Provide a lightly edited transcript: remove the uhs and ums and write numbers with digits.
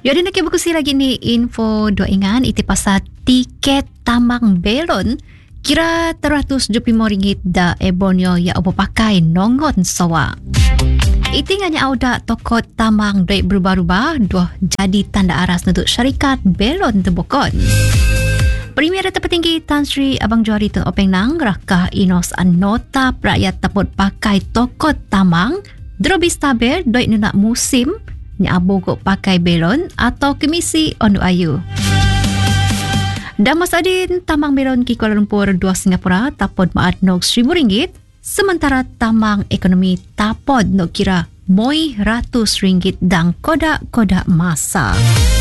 Jadi nak buku lagi ni info doingan iti pasal tiket tamang belon kira RM375 da ebonyo ya obo pakai nongon sawa. Iti nganya auda toko tamang duit berubah-ubah doh jadi tanda aras untuk syarikat belon tebokon. Premier Tertinggi Tan Sri Abang Johari Tun Openg Nang rakah inos anota rakyat tapot pakai toko tamang drobis taber duit nunak musim ni abogok pakai belon atau kemisi ondu ayu. Damas adin tamang belon ki Kuala Lumpur 2 Singapura tapod maat nok RM1,000 sementara tamang ekonomi tapod nok kira RM100 dang kodak-kodak masa.